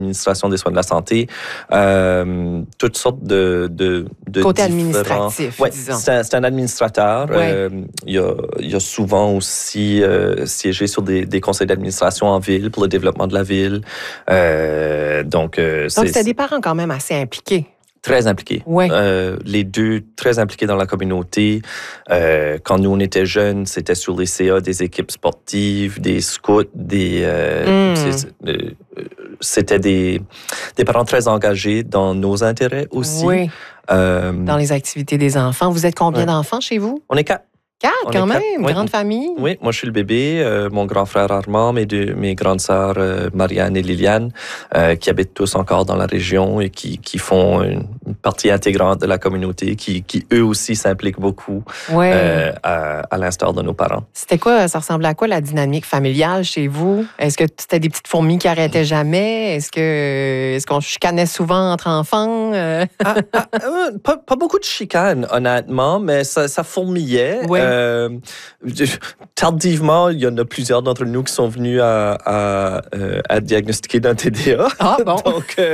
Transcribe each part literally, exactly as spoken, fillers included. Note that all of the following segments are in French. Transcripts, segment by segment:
administration des soins de la santé, euh, toutes sortes de... de, de Côté différents... administratif, ouais, disons. C'est un, c'est un administrateur. Ouais. Euh, il, a, il a souvent aussi euh, siégé sur des, des conseils d'administration en ville pour le développement de la ville. Euh, donc, euh, Donc, c'est, c'était des parents quand même assez impliqués. Très impliqués. Ouais. Euh, les deux, très impliqués dans la communauté. Euh, quand nous, on était jeunes, c'était sur les C A des équipes sportives, des scouts, des... Euh, Mm. c'est, euh, c'était des, des parents très engagés dans nos intérêts aussi. Oui, Euh, dans les activités des enfants. Vous êtes combien Ouais. d'enfants chez vous? on est quatre. Quatre, On quand est même. quatre, oui. Grande famille. Oui, moi, je suis le bébé. Euh, mon grand frère Armand, mes, deux, mes grandes sœurs euh, Marianne et Liliane, euh, qui habitent tous encore dans la région et qui, qui font une partie intégrante de la communauté, qui, qui eux aussi s'impliquent beaucoup Ouais. euh, à, à l'instar de nos parents. C'était quoi, ça ressemblait à quoi la dynamique familiale chez vous? Est-ce que c'était des petites fourmis qui arrêtaient jamais? Est-ce que est-ce qu'on chicanait souvent entre enfants? Euh, Ah, ah, euh, pas, pas beaucoup de chicanes, honnêtement, mais ça, ça fourmillait. Ouais. Euh, tardivement, il y en a plusieurs d'entre nous qui sont venus à, à, euh, à diagnostiquer d'un T D A. Ah, bon. Donc, euh,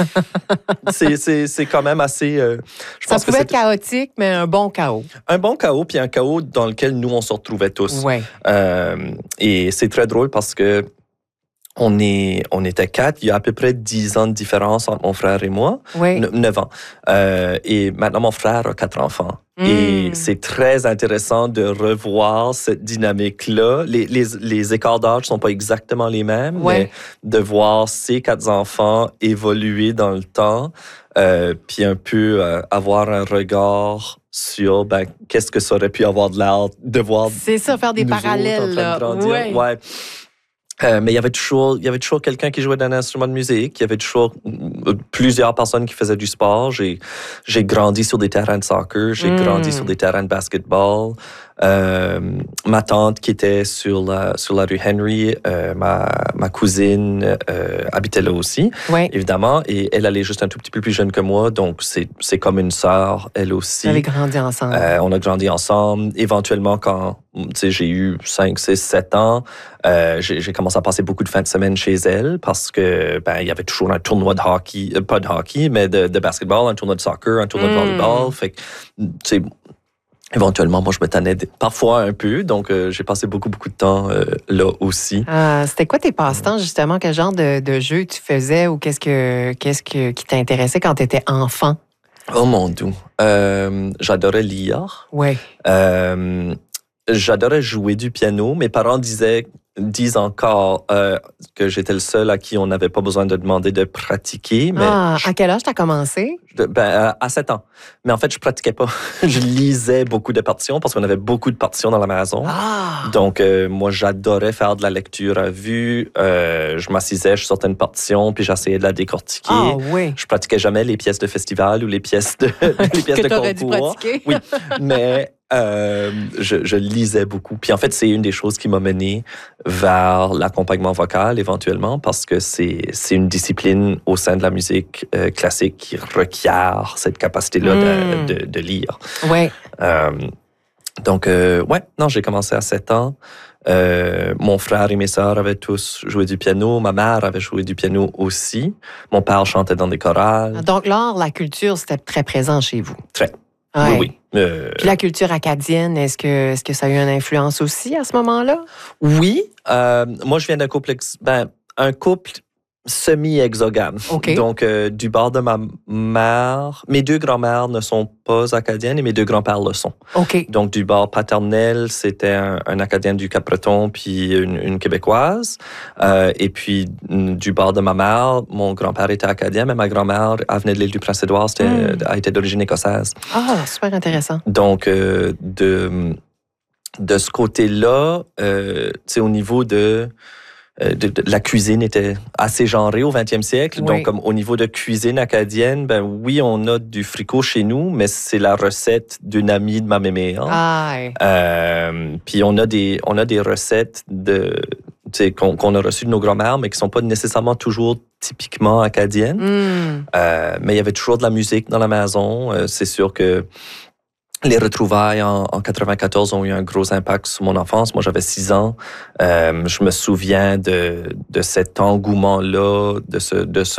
c'est, c'est, c'est quand même assez... euh, je Ça pense que pouvait c'est être chaotique, mais un bon chaos. un bon chaos, puis un chaos dans lequel nous, on se retrouvait tous. Ouais. Euh, et c'est très drôle parce que on, est, on était quatre. Il y a à peu près dix ans de différence entre mon frère et moi. Oui. neuf ans. Euh, et maintenant, mon frère a quatre enfants. Mm. Et c'est très intéressant de revoir cette dynamique-là. Les, les, les écarts d'âge ne sont pas exactement les mêmes, Ouais. mais de voir ces quatre enfants évoluer dans le temps, euh, puis un peu euh, avoir un regard sur ben, qu'est-ce que ça aurait pu avoir de l'air de voir C'est ça, faire des nous autres parallèles. en train de Là. grandir. Ouais. Ouais. Euh, mais il y avait toujours, il y avait toujours quelqu'un qui jouait d'un instrument de musique. Il y avait toujours euh, plusieurs personnes qui faisaient du sport. J'ai, j'ai grandi sur des terrains de soccer. J'ai Mm. grandi sur des terrains de basketball. Euh, ma tante qui était sur la, sur la rue Henry, euh, ma, ma cousine euh, habitait là aussi, Ouais. évidemment. Et elle, elle est juste un tout petit peu plus jeune que moi. Donc, c'est, c'est comme une sœur, elle aussi. Vous avez grandi ensemble. Euh, on a grandi ensemble. Éventuellement, quand tu sais, j'ai eu cinq, six, sept ans, euh, j'ai, j'ai commencé à passer beaucoup de fins de semaine chez elle parce que ben il y avait toujours un tournoi de hockey, euh, pas de hockey, mais de, de basketball, un tournoi de soccer, un tournoi Mm. de volleyball. Fait que, tu sais, éventuellement, moi, je me tannais parfois un peu. Donc, euh, j'ai passé beaucoup, beaucoup de temps euh, là aussi. Ah, c'était quoi tes passe-temps, justement? Quel genre de, de jeu tu faisais ou qu'est-ce, que, qu'est-ce que, qui t'intéressait quand tu étais enfant? Oh mon Dieu. Euh, j'adorais lire. Oui. Euh, j'adorais jouer du piano. Mes parents disaient, disent encore euh, que j'étais le seul à qui on n'avait pas besoin de demander de pratiquer. Mais Ah, je- à quel âge tu as commencé? de- ben, à sept ans. Mais en fait, je pratiquais pas. Je lisais beaucoup de partitions parce qu'on avait beaucoup de partitions dans la maison. Ah! Donc, euh, moi, j'adorais faire de la lecture à vue. Euh, je m'assisais, je sortais une partition, puis j'essayais de la décortiquer. Ah oui. Je pratiquais jamais les pièces de festival ou les pièces de, les pièces Que de t'aurais dû concours. pratiquer. Oui, mais euh, je, je lisais beaucoup. Puis en fait, c'est une des choses qui m'a mené vers l'accompagnement vocal éventuellement parce que c'est, c'est une discipline au sein de la musique euh, classique qui requiert cette capacité-là Mm. de, de, de lire. Oui. Euh, donc, euh, ouais, non, j'ai commencé à sept ans. Euh, mon frère et mes sœurs avaient tous joué du piano. Ma mère avait joué du piano aussi. Mon père chantait dans des chorales. Donc, l'art, la culture, c'était très présent chez vous. Très. Ouais. Oui, oui. Euh, Puis la culture acadienne, est-ce que, est-ce que ça a eu une influence aussi à ce moment-là? oui. Euh, moi, je viens d'un couple, ex- ben, un couple semi-exogame. OK. Donc, euh, du bord de ma mère, mes deux grands-mères ne sont pas acadiennes et mes deux grands-pères le sont. OK. Donc, du bord paternel, c'était un, un Acadien du Cap-Breton puis une, une Québécoise. Euh, et puis, mm, du bord de ma mère, mon grand-père était acadien, mais ma grand-mère, elle venait de l'île du Prince-Édouard, c'était, Mm. elle était d'origine écossaise. Ah, super intéressant. Donc, euh, de, de ce côté-là, euh, tu sais, au niveau de, euh, de, de- la cuisine était assez genrée au vingtième siècle. Oui. Donc, comme au niveau de cuisine acadienne, ben oui, on a du fricot chez nous, mais c'est la recette d'une amie de ma mémère. Ah, ouais. Euh, puis on a des, on a des recettes de, tu sais, qu'on, qu'on a reçues de nos grands-mères, mais qui sont pas nécessairement toujours typiquement acadiennes. Hmm. Euh, mais il y avait toujours de la musique dans la maison. Euh, c'est sûr que Les retrouvailles en, en quatre-vingt-quatorze ont eu un gros impact sur mon enfance. Moi, j'avais six ans. Euh, je me souviens de, de cet engouement-là, de ce, de ce